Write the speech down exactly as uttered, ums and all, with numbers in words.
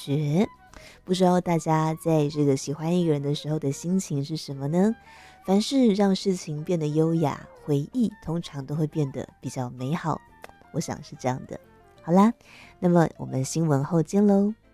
觉。不知道大家在这个喜欢一个人的时候的心情是什么呢？凡是让事情变得优雅，回忆通常都会变得比较美好，我想是这样的。好啦，那么我们新闻后见喽。